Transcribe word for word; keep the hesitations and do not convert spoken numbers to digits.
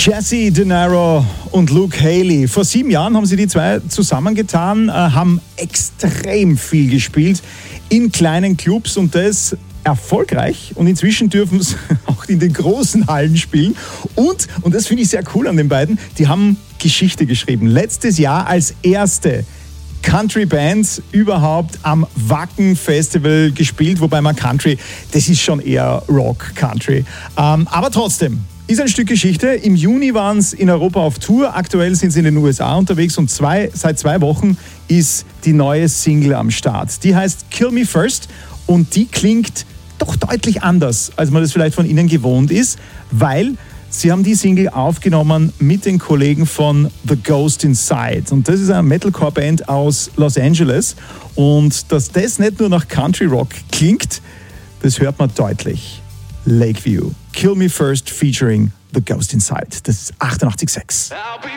Jesse De Niro und Luke Haley. Vor sieben Jahren haben sie die zwei zusammengetan, äh, haben extrem viel gespielt in kleinen Clubs und das erfolgreich. Und inzwischen dürfen sie auch in den großen Hallen spielen. Und, und das finde ich sehr cool an den beiden, die haben Geschichte geschrieben. Letztes Jahr als erste Country-Bands überhaupt am Wacken Festival gespielt, wobei man Country, das ist schon eher Rock-Country. Ähm, aber trotzdem, ist ein Stück Geschichte. Im Juni waren es in Europa auf Tour, aktuell sind sie in den U S A unterwegs und zwei, seit zwei Wochen ist die neue Single am Start. Die heißt Kill Me First und die klingt doch deutlich anders, als man das vielleicht von ihnen gewohnt ist, weil sie haben die Single aufgenommen mit den Kollegen von The Ghost Inside. Und das ist eine Metalcore-Band aus Los Angeles. Und dass das nicht nur nach Country Rock klingt, das hört man deutlich. Lakeview, Kill Me First featuring The Ghost Inside. Das ist achtundachtzig Komma sechs.